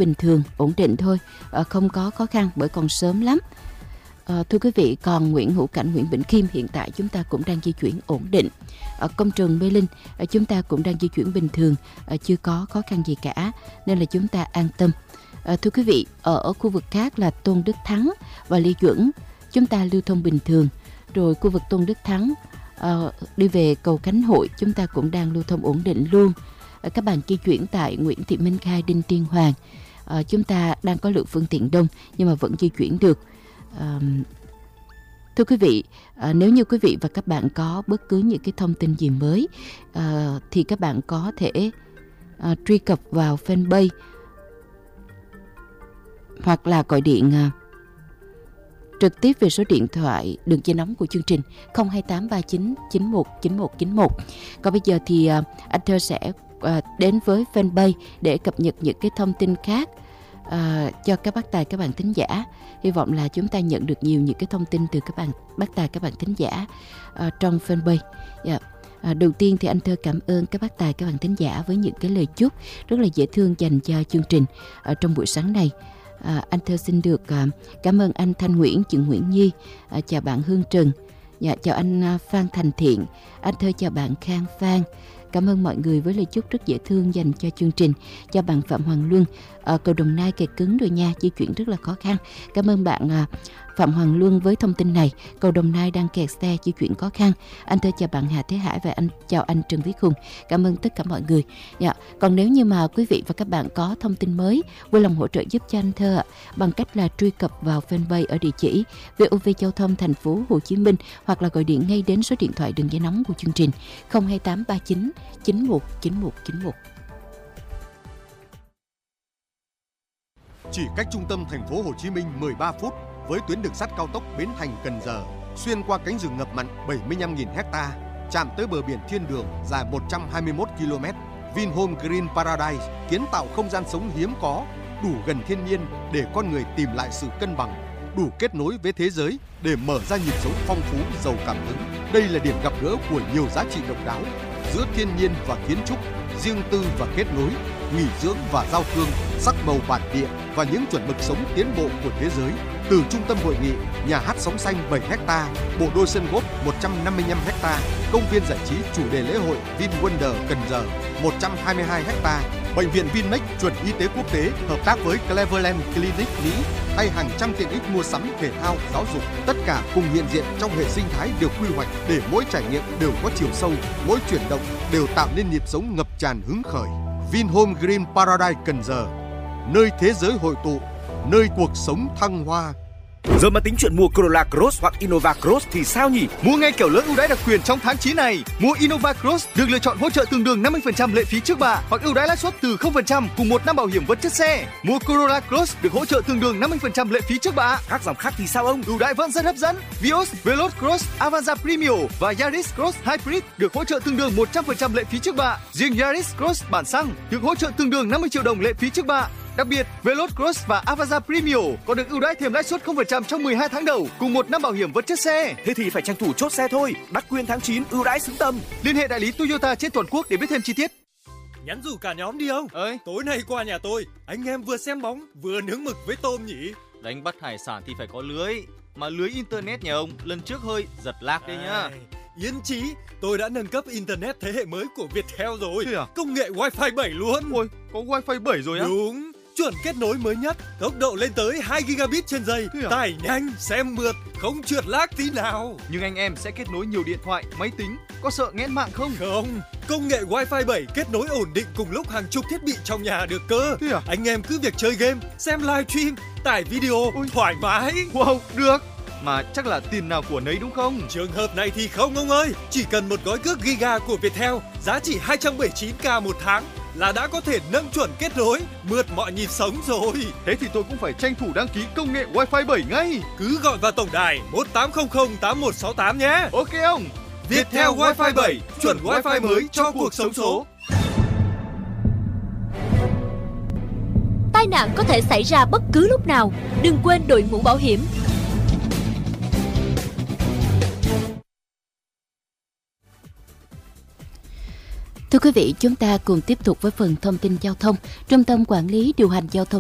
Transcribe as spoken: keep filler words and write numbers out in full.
bình thường, ổn định thôi, à, không có khó khăn bởi còn sớm lắm. À, thưa quý vị, còn Nguyễn Hữu Cảnh, Nguyễn Bỉnh Khiêm hiện tại chúng ta cũng đang di chuyển ổn định. Ở công trường Mê Linh à, chúng ta cũng đang di chuyển bình thường, à, chưa có khó khăn gì cả, nên là chúng ta an tâm. À, thưa quý vị, ở khu vực khác là Tôn Đức Thắng và Lê Duẩn chúng ta lưu thông bình thường. Rồi khu vực Tôn Đức Thắng à, đi về cầu Khánh Hội chúng ta cũng đang lưu thông ổn định luôn. À, các bạn di chuyển tại Nguyễn Thị Minh Khai, Đinh Tiên Hoàng, à, chúng ta đang có lượng phương tiện đông nhưng mà vẫn di chuyển được. À, thưa quý vị, à, nếu như quý vị và các bạn có bất cứ những cái thông tin gì mới à, thì các bạn có thể à, truy cập vào fanpage hoặc là gọi điện à, trực tiếp về số điện thoại đường dây nóng của chương trình không hai tám ba chín chín một chín một chín một. Còn bây giờ thì à, anh Thơ sẽ à, đến với fanpage để cập nhật những cái thông tin khác à, cho các bác tài các bạn thính giả. Hy vọng là chúng ta nhận được nhiều những cái thông tin từ các bạn bác tài các bạn thính giả à, trong fanpage. Yeah. À, đầu tiên thì anh Thơ cảm ơn các bác tài các bạn thính giả với những cái lời chúc rất là dễ thương dành cho chương trình ở trong buổi sáng này. À, anh Thơ xin được à, cảm ơn anh Thanh Nguyễn, chị Nguyễn Nhi, à, chào bạn Hương Trần, dạ, chào anh à, Phan Thành Thiện, anh Thơ chào bạn Khang Phan. Cảm ơn mọi người với lời chúc rất dễ thương dành cho chương trình. Chào bạn Phạm Hoàng Luân, ở cầu Đồng Nai kẹt cứng rồi nha, di chuyển rất là khó khăn. Cảm ơn bạn à, Phạm Hoàng Luân với thông tin này. Cầu Đồng Nai đang kẹt xe, di chuyển khó khăn. Anh Thơ chào bạn Hà Thế Hải và anh chào anh Trần Viết Hùng. Cảm ơn tất cả mọi người. Dạ. Còn nếu như mà quý vị và các bạn có thông tin mới, vui lòng hỗ trợ giúp cho anh Thơ bằng cách là truy cập vào fanpage ở địa chỉ vê o vê Giao thông Thành phố Hồ Chí Minh hoặc là gọi điện ngay đến số điện thoại đường dây nóng của chương trình không hai tám ba chín chín một chín một chín một. Chỉ cách trung tâm thành phố Hồ Chí Minh mười ba phút với tuyến đường sắt cao tốc Bến Thành - Cần Giờ, xuyên qua cánh rừng ngập mặn bảy mươi lăm nghìn ha, chạm tới bờ biển thiên đường dài một trăm hai mươi mốt ki lô mét. Vinhome Green Paradise kiến tạo không gian sống hiếm có, đủ gần thiên nhiên để con người tìm lại sự cân bằng, đủ kết nối với thế giới để mở ra nhịp sống phong phú giàu cảm hứng. Đây là điểm gặp gỡ của nhiều giá trị độc đáo giữa thiên nhiên và kiến trúc, riêng tư và kết nối, nghỉ dưỡng và giao thương, sắc màu bản địa và những chuẩn mực sống tiến bộ của thế giới. Từ trung tâm hội nghị, nhà hát sóng xanh bảy ha, bộ đôi sân golf một trăm năm mươi lăm ha, công viên giải trí chủ đề lễ hội VinWonder Cần Giờ một trăm hai mươi hai ha, bệnh viện Vinmec chuẩn y tế quốc tế hợp tác với Cleveland Clinic Mỹ hay hàng trăm tiện ích mua sắm thể thao, giáo dục, tất cả cùng hiện diện trong hệ sinh thái được quy hoạch để mỗi trải nghiệm đều có chiều sâu, mỗi chuyển động đều tạo nên nhịp sống ngập tràn hứng khởi. Vinhome Green Paradise Cần Giờ, nơi thế giới hội tụ, nơi cuộc sống thăng hoa. Giờ mà tính chuyện mua Corolla Cross hoặc Innova Cross thì sao nhỉ? Mua ngay kiểu lớn ưu đãi đặc quyền trong tháng chín này. Mua Innova Cross được lựa chọn hỗ trợ tương đương năm mươi phần trăm lệ phí trước bạ hoặc ưu đãi lãi suất từ không phần trăm cùng một năm bảo hiểm vật chất xe. Mua Corolla Cross được hỗ trợ tương đương năm mươi phần trăm lệ phí trước bạ. Các dòng khác thì sao ông? Ưu đãi vẫn rất hấp dẫn. Vios, Veloz Cross, Avanza Premium và Yaris Cross Hybrid được hỗ trợ tương đương một trăm phần trăm lệ phí trước bạ. Riêng Yaris Cross bản xăng được hỗ trợ tương đương năm mươi triệu đồng lệ phí trước bạ. Đặc biệt, Veloz Cross và Avanza Premium còn được ưu đãi thêm lãi suất không phần trăm trong mười hai tháng đầu cùng một năm bảo hiểm vật chất xe. Thế thì phải tranh thủ chốt xe thôi. Đắc quyền tháng chín ưu đãi xứng tầm. Liên hệ đại lý Toyota trên toàn quốc để biết thêm chi tiết. Nhắn rủ cả nhóm đi không? Ơi, tối nay qua nhà tôi, anh em vừa xem bóng vừa nướng mực với tôm nhỉ. Đánh bắt hải sản thì phải có lưới, mà lưới internet nhà ông lần trước hơi giật lag đấy nhá. Yên chí, tôi đã nâng cấp internet thế hệ mới của Viettel rồi. À? Công nghệ Wi-Fi bảy luôn. Ôi, có Wi-Fi bảy rồi á? Đúng, chuẩn kết nối mới nhất, tốc độ lên tới hai gigabit trên giây, à? tải nhanh, xem mượt, không trượt lag tí nào. Nhưng anh em sẽ kết nối nhiều điện thoại, máy tính, có sợ nghẽn mạng không? Không, công nghệ Wi-Fi bảy kết nối ổn định cùng lúc hàng chục thiết bị trong nhà được cơ. À? Anh em cứ việc chơi game, xem live stream, tải video, Ôi. thoải mái. Wow, được. Mà chắc là tiền nào của nấy đúng không? Trường hợp này thì không ông ơi. Chỉ cần một gói cước giga của Viettel giá chỉ hai trăm bảy mươi chín k một tháng là đã có thể nâng chuẩn kết nối, mượt mọi nhịp sống rồi. Thế thì tôi cũng phải tranh thủ đăng ký công nghệ Wi-Fi bảy ngay. Cứ gọi vào tổng đài một tám không không tám một sáu tám nhé. Ok ông. Viettel Wi-Fi bảy, chuẩn Wi-Fi mới cho cuộc sống số. Tai nạn có thể xảy ra bất cứ lúc nào. Đừng quên đội mũ bảo hiểm. Thưa quý vị, chúng ta cùng tiếp tục với phần thông tin giao thông. Trung tâm Quản lý Điều hành Giao thông